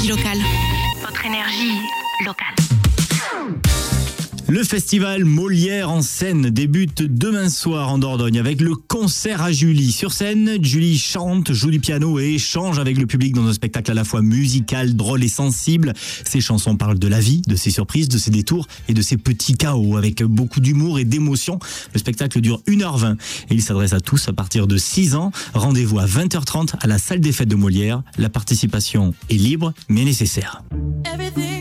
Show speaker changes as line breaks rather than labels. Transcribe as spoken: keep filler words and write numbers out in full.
énergie locale. Votre énergie locale.
Le festival Molière en scène débute demain soir en Dordogne avec le concert à Julie. Sur scène, Julie chante, joue du piano et échange avec le public dans un spectacle à la fois musical, drôle et sensible. Ses chansons parlent de la vie, de ses surprises, de ses détours et de ses petits chaos avec beaucoup d'humour et d'émotion. Le spectacle dure une heure vingt et il s'adresse à tous à partir de six ans. Rendez-vous à vingt heures trente à la salle des fêtes de Molière. La participation est libre mais nécessaire.